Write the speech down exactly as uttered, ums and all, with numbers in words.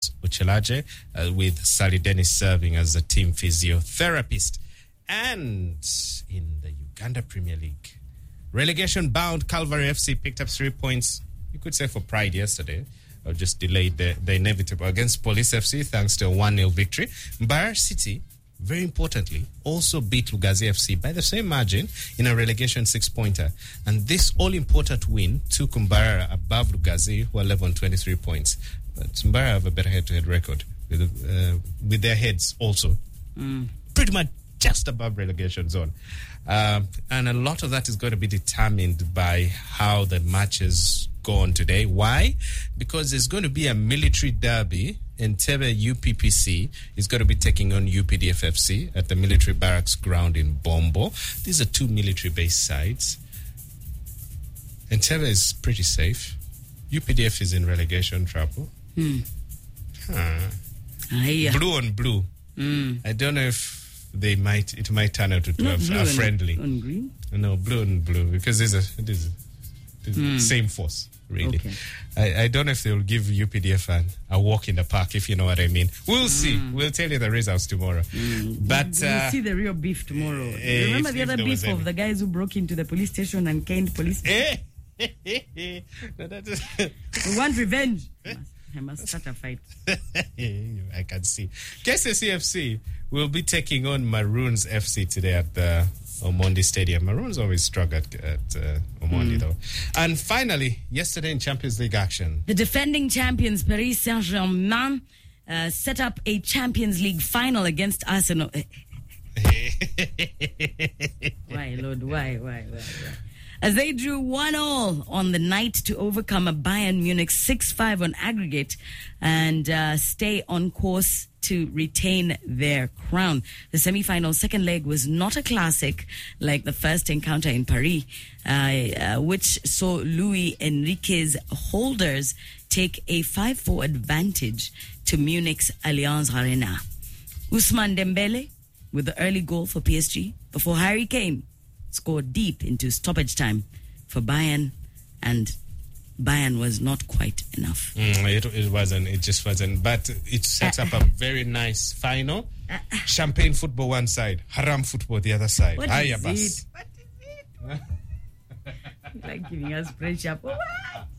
Ernest Uchelaje, uh, with Sally Dennis serving as a team physiotherapist. And in the Uganda Premier League, relegation-bound Calvary F C picked up three points, you could say for pride yesterday, or just delayed the, the inevitable against Police F C thanks to a one nil victory. Mbarara City, very importantly, also beat Lugazi F C by the same margin in a relegation six-pointer. And this all-important win took Mbarara above Lugazi, who are level on twenty-three points. But Mbarara have a better head-to-head record with, uh, with their heads also. Mm. Pretty much just above relegation zone. Um, and a lot of that is going to be determined by how the matches go on today. Why? Because there's going to be a military derby. Entebbe U P P C is going to be taking on U P D F F C at the military barracks ground in Bombo. These are two military-based sides. Entebbe is pretty safe. U P D F is in relegation trouble. Hmm. Huh. Aye. Blue on blue. Mm. I don't know if they might. It might turn out to Not a, blue a friendly. And, and green. No, blue and blue, because there's a there's, a, there's Mm. same force. Really, Okay. I, I don't know if they will give U P D F an, a walk in the park, if you know what I mean. We'll mm. see. We'll tell you the results tomorrow. Mm. But we'll uh, see the real beef tomorrow. eh, Remember if- the if other there was beef of any. the guys who broke into the police station and caned police? eh, no, that is We want revenge. I must, I must start a fight. I can see. K C C F C will be taking on Maroons F C today at the Omondi Stadium. Maroons always struggle at, at uh, Omondi, mm. though. And finally, yesterday in Champions League action, The defending champions Paris Saint-Germain uh, set up a Champions League final against Arsenal. Why, Lord? Why, why, why, why? As they drew one all on the night to overcome a Bayern Munich six five on aggregate and uh, stay on course to retain their crown. The semi-final second leg was not a classic like the first encounter in Paris, uh, uh, which saw Luis Enrique's holders take a five four advantage to Munich's Allianz Arena. Ousmane Dembele with the early goal for P S G before Harry Kane scored deep into stoppage time for Bayern, and Bayern was not quite enough. Mm, it, it wasn't. It just wasn't. But it sets up a very nice final. Champagne football one side, haram football the other side. What Hiya, is bus. it? What is it? Like giving us pressure.